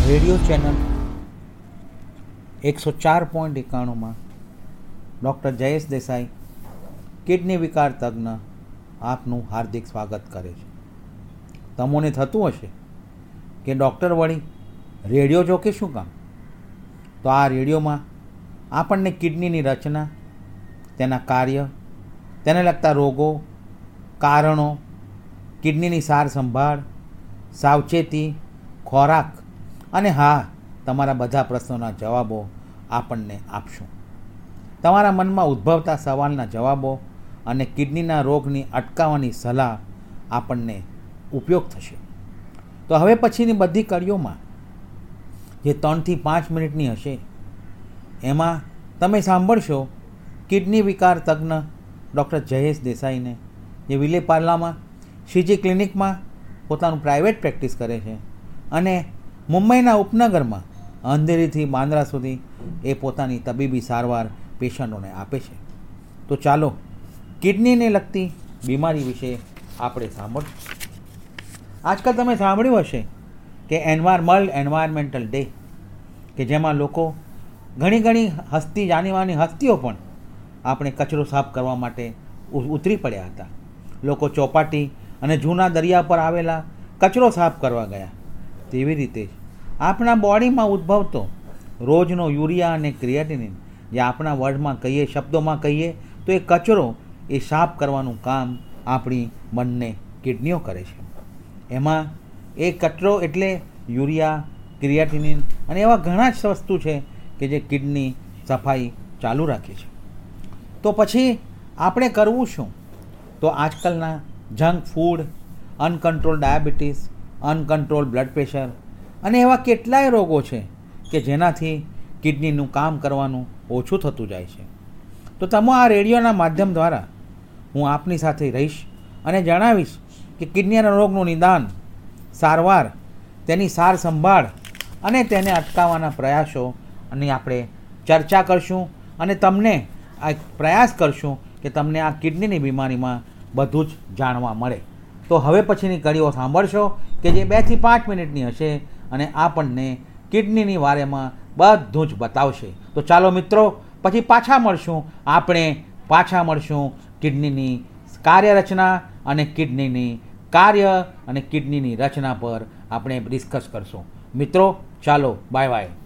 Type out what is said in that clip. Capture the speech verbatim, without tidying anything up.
Radio channel એકસો ચાર point એકાણુંમાં doctor Jayesh Desai kidney વિકાર તજ્ઞ આપનું હાર્દિક સ્વાગત કરે છે. તમોને થતું હશે કે ડૉક્ટર વળી રેડિયો જો કે શું કામ? તો આ રેડિયોમાં આપણને કિડનીની રચના, તેના કાર્ય, તેને લગતા રોગો, કારણો, કિડનીની સાર સંભાળ, સાવચેતી, ખોરાક અને હા, તમારા બધા પ્રશ્નોના જવાબો આપણને આપશું. તમારા મનમાં ઉદ્ભવતા સવાલના જવાબો અને કિડનીના રોગની અટકાવવાની સલાહ આપણને ઉપયોગ થશે. તો હવે પછીની બધી કડીઓમાં જે ત્રણથી પાંચ મિનિટની હશે, એમાં તમે સાંભળશો કિડની વિકાર તજ્ઞ ડૉક્ટર જયેશ દેસાઈને, જે વિલેપાર્લામાં શ્રીજી ક્લિનિકમાં પોતાનું પ્રાઇવેટ પ્રેક્ટિસ કરે છે અને મુંબઈના ઉપનગરમાં અંધેરીથી બાંદ્રા સુધી એ પોતાની તબીબી સારવાર પેશન્ટોને આપે છે. તો ચાલો કિડનીને લગતી બીમારી વિશે આપણે સાંભળીશું. આજકાલ તમે સાંભળ્યું હશે કે એન્વાયર વર્લ્ડ એન્વાયરમેન્ટલ ડે, કે જેમાં લોકો ઘણી ઘણી હસ્તી જાનીમાની હસ્તીઓ પણ આપણે કચરો સાફ કરવા માટે ઉતરી પડ્યા હતા. લોકો ચોપાટી અને જૂના દરિયા પર આવેલા કચરો સાફ કરવા ગયા. તેવી રીતે જ આપણા બોડીમાં ઉદ્ભવતો રોજનો યુરિયા અને ક્રિએટિનિન, જે આપણા વર્ડમાં કહીએ, શબ્દોમાં કહીએ તો એ કચરો એ સાફ કરવાનું કામ આપણી બંને કિડનીઓ કરે છે. એમાં એ કચરો એટલે યુરિયા, ક્રિએટિનિન અને એવા ઘણા જ વસ્તુ છે કે જે કિડની સફાઈ ચાલુ રાખે છે. તો પછી આપણે કરવું શું? તો આજકાલના junk food, uncontrol diabetes, uncontrol blood pressure અને એવા કેટલાય રોગો છે કે જેનાથી કિડનીનું કામ કરવાનું ઓછું થતું જાય છે. તો તમે આ રેડિયોના માધ્યમ દ્વારા હું આપની સાથે રહીશ અને જણાવીશ કે કિડનીના રોગનું નિદાન, સારવાર, તેની સાર સંભાળ અને તેને અટકાવવાના પ્રયાસો અને આપણે ચર્ચા કરશું અને તમને આ પ્રયાસ કરશું કે તમને આ કિડનીની બીમારીમાં બધું જ જાણવા મળે. તો હવે પછીની કડીઓ સાંભળશો કે જે બેથી પાંચ મિનિટની હશે અને આપણને કિડનીની વારેમાં બધું જ બતાવશે. તો ચાલો મિત્રો, પછી પાછા મળશું. આપણે પાછા મળશું કિડનીની કાર્યરચના અને કિડનીની કાર્ય અને કિડનીની રચના પર આપણે ડિસ્કસ કરશું. મિત્રો ચાલો, બાય બાય.